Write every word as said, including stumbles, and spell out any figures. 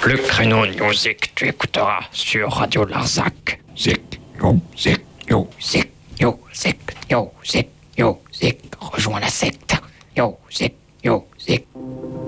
Le créneau Music, tu écouteras sur Radio Larzac. Zik, yo, zik, yo. Zik, yo, zik, yo, zik, yo, zik. Rejoins la secte. Yo, zik, yo, zik.